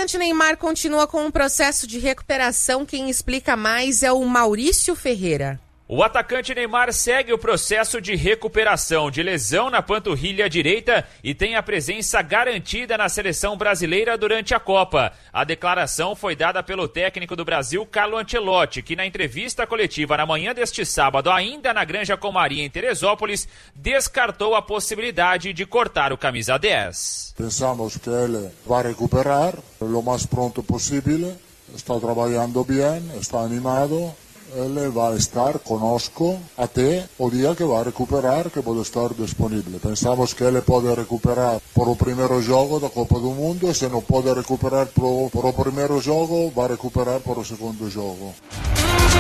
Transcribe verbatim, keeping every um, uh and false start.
atacante Neymar continua com um processo de recuperação. Quem explica mais é o Maurício Ferreira. O atacante Neymar segue o processo de recuperação de lesão na panturrilha direita e tem a presença garantida na seleção brasileira durante a Copa. A declaração foi dada pelo técnico do Brasil, Carlo Ancelotti, que na entrevista coletiva na manhã deste sábado, ainda na Granja Comaria, em Teresópolis, descartou a possibilidade de cortar o camisa dez. Pensamos que ele vai recuperar o mais pronto possível, está trabalhando bem, está animado. Ele vai estar conosco até o dia que vai recuperar, que pode estar disponível. Pensamos que ele pode recuperar por o primeiro jogo da Copa do Mundo, e se não pode recuperar por, por o primeiro jogo, vai recuperar por o segundo jogo.